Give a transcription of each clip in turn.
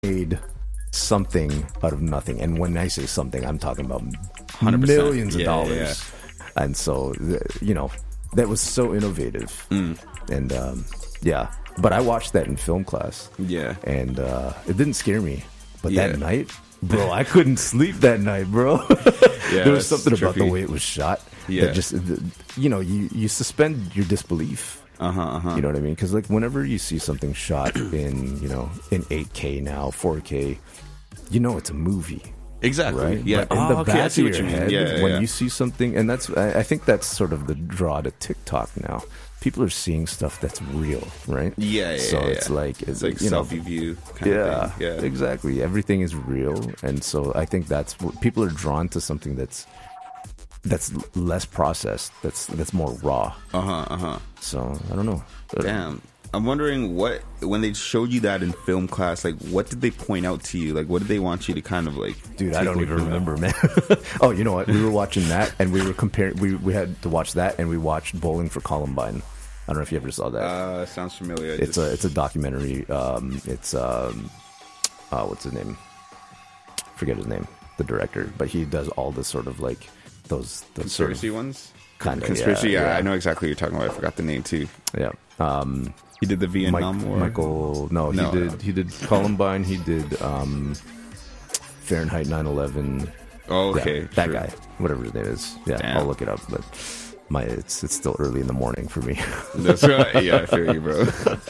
made something out of nothing. And when I say something, I'm talking about 100%. millions of Yeah, dollars. yeah. And so, that was so innovative. And yeah, but I watched that in film class. Yeah. And it didn't scare me. But Yeah. that night, bro, I couldn't sleep that night, bro. Yeah, there was that's something about the trippy. way it was shot. Yeah. That just, you suspend your disbelief. You know what I mean? Because like whenever you see something shot in 8K now, 4K, it's a movie. Exactly. Right? Yeah. But in the okay, I back see of what your you mean. head, Yeah. when yeah. you see something, and I think that's sort of the draw to TikTok now. People are seeing stuff that's real, right? Yeah. So yeah. it's like selfie view kind of thing. Yeah. exactly. Everything is real, and so I think that's what people are drawn to, something that's less processed, that's more raw. So I don't know. Damn. I'm wondering when they showed you that in film class, like what did they point out to you? Like what did they want you to kind of like? Dude, I take don't away even from that? remember, man. Oh, you know what? We were watching that, and we were comparing. We had to watch that, and we watched Bowling for Columbine. I don't know if you ever saw that. Sounds familiar. It's a documentary. It's what's his name? Forget his name. The director, but he does all the sort of like those conspiracy sort of, ones. kind of Conspiracy. Yeah, I know exactly what you're talking about. I forgot the name too. Yeah. He did the Vietnam War. Michael. No, he did Columbine. He did Fahrenheit 9/11. Oh, okay. Yeah, that sure. guy, whatever his name is. Yeah, Damn. I'll look it up. But it's still early in the morning for me. That's right. Yeah, I feel you, bro.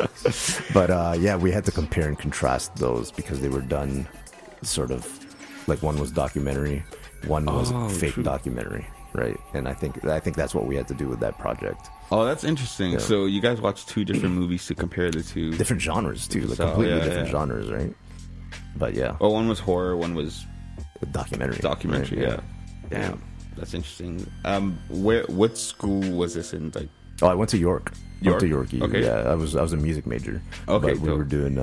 But yeah, we had to compare and contrast those because they were done sort of like one was documentary, one was fake true. documentary, right? And I think that's what we had to do with that project. Oh, that's interesting. Yeah. So you guys watched two different movies to compare the two. Different genres too, like So, completely yeah, different yeah. genres, right? But yeah, Oh, one was horror, one was documentary. documentary. right? Yeah. Damn, that's interesting. What school was this in? Like, Oh, I went to York. York? Went to York. Okay. Yeah, I was a music major. Okay, but we dope. were doing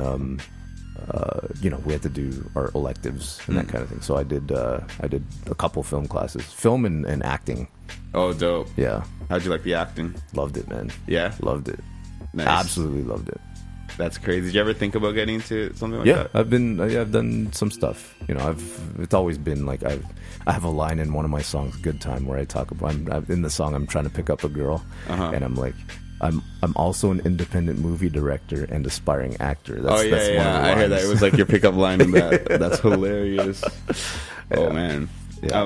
we had to do our electives and that kind of thing. So I did a couple film classes, film and acting. oh, dope. Yeah, How'd you like the acting? loved it, man. Yeah, Loved it. nice. Absolutely loved it. That's crazy. Did you ever think about getting into something like Yeah, that? I've done some stuff. It's always been like I have a line in one of my songs, "Good Time," where I talk about in the song I'm trying to pick up a girl, and I'm like, I'm also an independent movie director and aspiring actor. That's, Oh yeah, that's one yeah. of the I heard that. lines. It was like your pickup line in that. That's hilarious. Oh man. Yeah.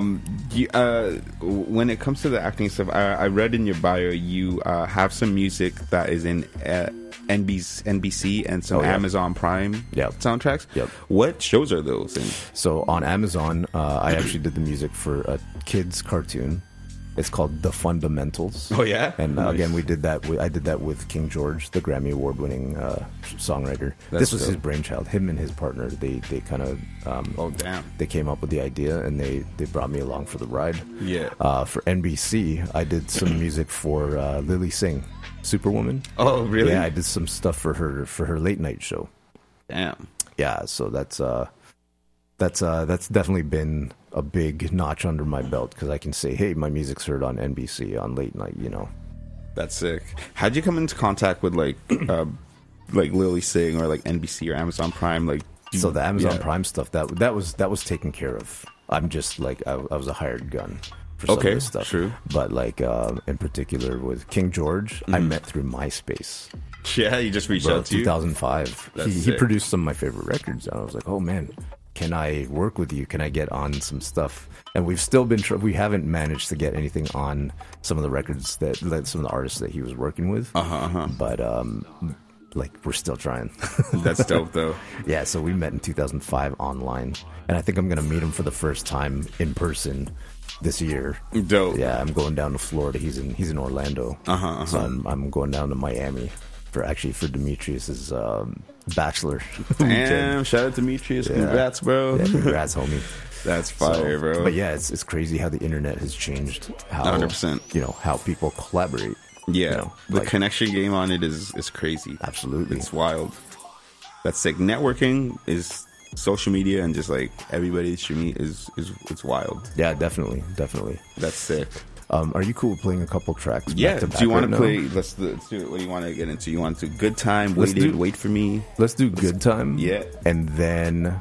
When it comes to the acting stuff, I read in your bio you have some music that is in NBC and some Oh, yeah. Amazon Prime Yep. soundtracks. Yep. What shows are those in? So on Amazon, I actually did the music for a kids cartoon. It's called The Fundamentals. Oh, yeah? And Nice. again, I did that with King George, the Grammy Award-winning songwriter. That's This was dope. his brainchild. Him and his partner, they kind of Oh damn. they came up with the idea, and they brought me along for the ride. Yeah. For NBC, I did some music for Lily Singh, Superwoman. Oh really? Yeah, I did some stuff for her late night show. Damn. Yeah, so that's definitely been a big notch under my belt because I can say, hey, my music's heard on NBC on late night. That's sick. How'd you come into contact with like Lily Singh or like NBC or Amazon Prime? Like, So the Amazon yeah. Prime stuff that was taken care of. I'm just like I was a hired gun for some Okay, of this stuff. true. But like in particular with King George, I met through MySpace. Yeah, he just reached Bro, out to you. 2005. That's He sick. produced some of my favorite records, and I was like, oh man, can I work with you? Can I get on some stuff? And we've still been we haven't managed to get anything on some of the records that some of the artists that he was working with. But like we're still trying. That's dope though. Yeah, so we met in 2005 online, and I think I'm gonna meet him for the first time in person this year. Dope. Yeah, I'm going down to Florida. He's in Orlando. So I'm going down to Miami for Demetrius's bachelor. Damn, shout out to Demetrius. Yeah. Congrats, bro. Yeah, congrats, homie. That's fire, bro. But yeah, it's crazy how the internet has changed how 100%. How people collaborate. Yeah, the like- connection game on it is crazy. Absolutely. It's wild. That's sick. Networking is social media and just like everybody that you meet is it's wild. Yeah, definitely. That's sick. Are you cool with playing a couple tracks? Yeah. Back to back Do you want right to now? play? Let's do it. What do you want to get into? You want to Good Time, Let's Waited, do- Wait for Me? Let's do Good Time. Yeah. And then